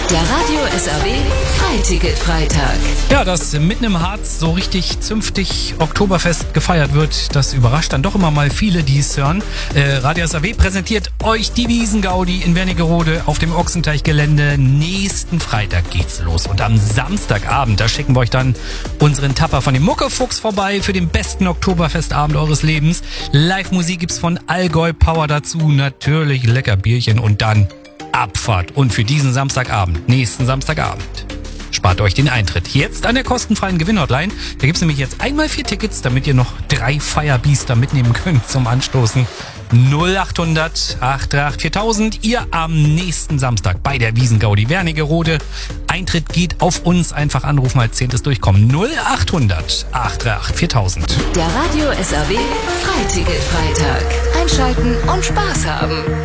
Der Radio SAW Freiticket-Freitag. Ja, dass mitten im Harz so richtig zünftig Oktoberfest gefeiert wird, das überrascht dann doch immer mal viele, die es hören. Radio SAW präsentiert euch die Wiesengaudi in Wernigerode auf dem Ochsenteichgelände. Nächsten Freitag geht's los und am Samstagabend, da schicken wir euch dann unseren Tapper von dem Muckefuchs vorbei für den besten Oktoberfestabend eures Lebens. Live-Musik gibt's von Allgäu Power dazu, natürlich lecker Bierchen und dann Abfahrt. Und für diesen Samstagabend, nächsten Samstagabend, spart euch den Eintritt. Jetzt an der kostenfreien Gewinnhotline. Da gibt's nämlich jetzt einmal 4 Tickets, damit ihr noch 3 Firebeaster mitnehmen könnt zum Anstoßen. 0800 838 4000. Ihr am nächsten Samstag bei der Wiesengaudi Wernigerode. Eintritt geht auf uns. Einfach anrufen als 10. Durchkommen. 0800 838 4000. Der Radio SAW Freiticket-Freitag. Einschalten und Spaß haben.